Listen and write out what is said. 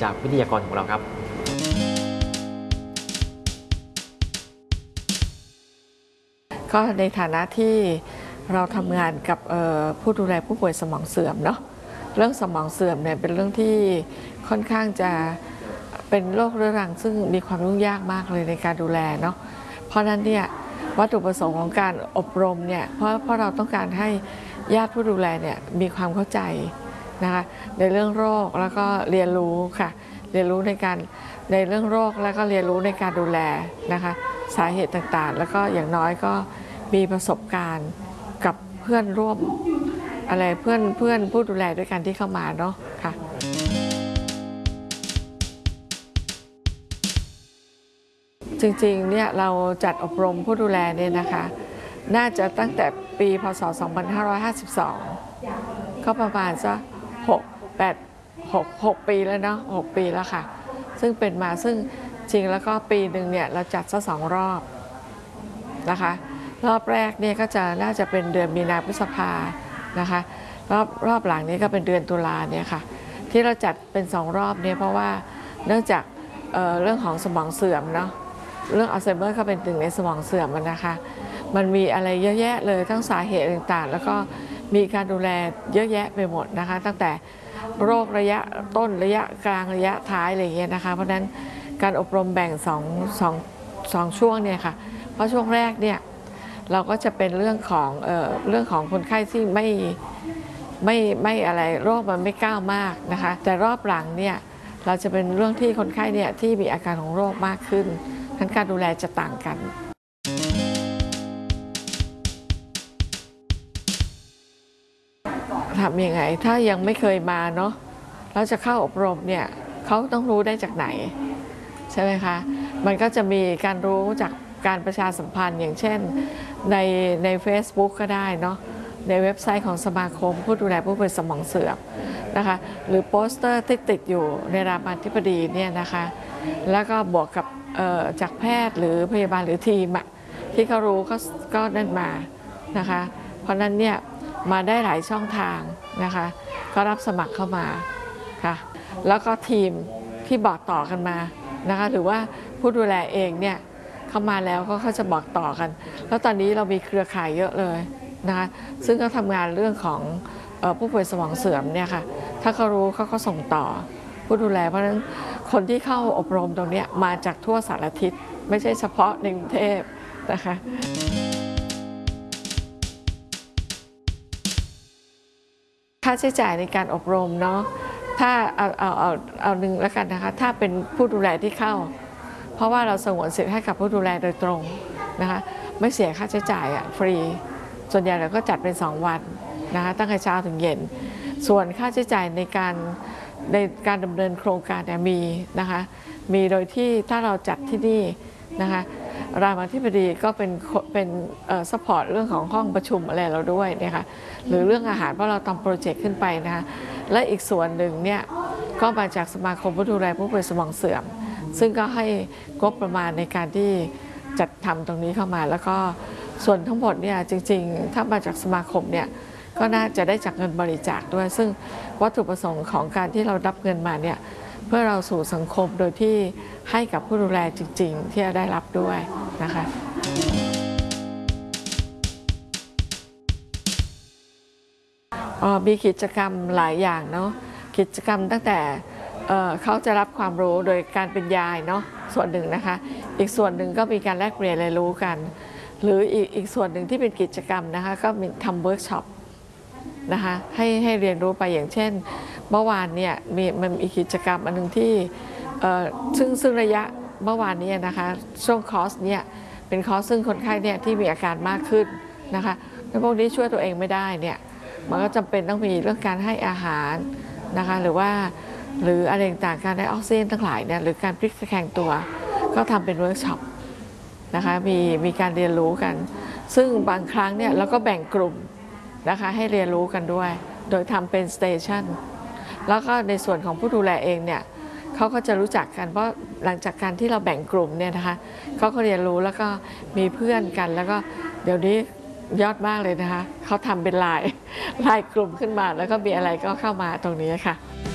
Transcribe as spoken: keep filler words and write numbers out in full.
จากวิทยากรของเราครับก็ในฐานะที่เราทำงานกับผู้ดูแลผู้ป่วยสมองเสื่อมเนาะเรื่องสมองเสื่อมเนี่ยเป็นเรื่องที่ค่อนข้างจะเป็นโรคเรื้อรังซึ่งมีความยุ่งยากมากเลยในการดูแลเนาะเพราะนั้นเนี่ยวัตถุประสงค์ของการอบรมเนี่ยเพราะเพราะเราต้องการให้ญาติผู้ดูแลเนี่ยมีความเข้าใจนะคะในเรื่องโรคแล้วก็เรียนรู้ค่ะเรียนรู้ในการในเรื่องโรคแล้วก็เรียนรู้ในการดูแลนะคะสาเหตุต่างๆแล้วก็อย่างน้อยก็มีประสบการณ์กับเพื่อนร่วมอะไรเพื่อนเพื่อนผู้ดูแลด้วยกันที่เข้ามาเนาะค่ะจริงๆเนี่ยเราจัดอบรมผู้ดูแลเนี่ยนะคะน่าจะตั้งแต่ปีพ.ศ. สองพันห้าร้อยห้าสิบสองก็ประมาณสักหก แปด หก หกปีแล้วเนาะหกปีแล้วค่ะซึ่งเป็นมาซึ่งจริงแล้วก็ปีหนึ่งเนี่ยเราจัดซะสองรอบนะคะรอบแรกเนี่ยก็จะน่าจะเป็นเดือนมีนาพฤษภานะคะรอบรอบหลังนี้ก็เป็นเดือนตุลาเนี่ยค่ะที่เราจัดเป็นสองรอบเนี่ยเพราะว่าเนื่องจาก เอ่อ เรื่องของสมองเสื่อมเนาะเรื่องอัลไซเมอร์ก็เป็นหนึ่งในสมองเสื่อมนะคะมันมีอะไรเยอะแยะเลยทั้งสาเหตุต่างๆแล้วก็มีการดูแลเยอะแยะไปหมดนะคะตั้งแต่โรคระยะต้นระยะกลางระยะท้ายอะไรอย่างเงี้ยนะคะเพราะฉะนั้นการอบรมแบ่งสองสองสองช่วงเนี่ยค่ะเพราะช่วงแรกเนี่ยเราก็จะเป็นเรื่องของเอ่อเรื่องของคนไข้ที่ไม่ไม่ไม่อะไรโรคมันไม่ก้าวมากนะคะแต่รอบหลังเนี่ยเราจะเป็นเรื่องที่คนไข้เนี่ยที่มีอาการของโรคมากขึ้นทั้งการดูแลจะต่างกันทำยังไงถ้ายังไม่เคยมาเนาะเราจะเข้าอบรมเนี่ยเขาต้องรู้ได้จากไหนใช่ไหมคะมันก็จะมีการรู้จากการประชาสัมพันธ์อย่างเช่นในใน Facebook ก็ได้เนาะในเว็บไซต์ของสมาคมผู้ดูแลผู้ป่วยสมองเสื่อมนะคะหรือโปสเตอร์ที่ติดอยู่ในรามาธิบดีเนี่ยนะคะแล้วก็บวกกับจากแพทย์หรือพยาบาลหรือทีมที่เขารู้ก็ก็นั่นมานะคะเพราะนั้นเนี่ยมาได้หลายช่องทางนะคะก็รับสมัครเข้ามาค่ะแล้วก็ทีมที่บอกต่อกันมานะคะหรือว่าผู้ดูแลเองเนี่ยเข้ามาแล้วก็เขาจะบอกต่อกันแล้วตอนนี้เรามีเครือข่ายเยอะเลยนะคะซึ่งก็ทำงานเรื่องของผู้ป่วยสมองเสื่อมเนี่ยค่ะถ้าเขารู้เขาก็ส่งต่อผู้ดูแลเพราะฉะนั้นคนที่เข้าอบรมตรงนี้มาจากทั่วสารทิศไม่ใช่เฉพาะในกรุงเทพนะคะค่าใช้จ่ายในการอบรมเนาะถ้าเอาเอาเอาเอาหนึ่งแล้วกันนะคะถ้าเป็นผู้ดูแลที่เข้าเพราะว่าเราสงวนสิทธิ์ให้กับผู้ดูแลโดยตรงนะคะไม่เสียค่าใช้จ่ายอ่ะฟรีส่วนใหญ่เราก็จัดเป็นสองวันนะคะตั้งแต่เช้าถึงเย็นส่วนค่าใช้จ่ายในการในการดำเนินโครงการเนี่ยมีนะคะมีโดยที่ถ้าเราจัดที่นี่นะคะรามาธิบดีก็เป็นเป็นซัพพอร์ตเรื่องของห้องประชุมอะไรเราด้วยเนี่ยค่ะหรือเรื่องอาหารเพราะเราทำโปรเจกต์ขึ้นไปนะคะและอีกส่วนหนึ่งเนี่ยก็มาจากสมาคมผู้ดูแลผู้ป่วยสมองเสื่อมซึ่งก็ให้งบประมาณในการที่จัดทำตรงนี้เข้ามาแล้วก็ส่วนทั้งหมดเนี่ยจริงๆถ้ามาจากสมาคมเนี่ยก็น่าจะได้จากเงินบริจาคด้วยซึ่งวัตถุประสงค์ของการที่เรารับเงินมาเนี่ยเพื่อเราสู่สังคมโดยที่ให้กับผู้ดูแลจริงๆที่จะได้รับด้วยนะคะมีกิจกรรมหลายอย่างเนาะกิจกรรมตั้งแต่เขาจะรับความรู้โดยการเป็นยายเนาะส่วนหนึ่งนะคะอีกส่วนหนึ่งก็มีการแลกเปลี่ยนเรียนรู้กันหรืออีกอีกส่วนหนึ่งที่เป็นกิจกรรมนะคะก็มีทำเวิร์กช็อปนะคะให้ให้เรียนรู้ไปอย่างเช่นเมื่อวานเนี่ยมีมันมีกิจกรรมอันหนึ่งที่ซึ่งซึ่งระยะเมื่อวานนี้นะคะช่วงคอร์สเนี่ยเป็นคอร์สซึ่งคนไข้เนี่ยที่มีอาการมากขึ้นนะคะแล้วพวกนี้ช่วยตัวเองไม่ได้เนี่ยมันก็จำเป็นต้องมีเรื่องการให้อาหารนะคะหรือว่าหรืออะไรต่างๆการได้ออกซิเจนทั้งหลายเนี่ยหรือการพลิกตะแคงตัวก็ทำเป็นเวิร์กช็อปนะคะมีมีการเรียนรู้กันซึ่งบางครั้งเนี่ยเราก็แบ่งกลุ่มนะคะให้เรียนรู้กันด้วยโดยทำเป็นสเตชันแล้วก็ในส่วนของผู้ดูแลเองเนี่ยเขาก็จะรู้จักกันเพราะหลังจากการที่เราแบ่งกลุ่มเนี่ยนะคะเขาก็เรียนรู้แล้วก็มีเพื่อนกันแล้วก็เดี๋ยวนี้ยอดมากเลยนะคะเขาทำเป็นไลน์ไลน์กลุ่มขึ้นมาแล้วก็มีอะไรก็เข้ามาตรงนี้ค่ะ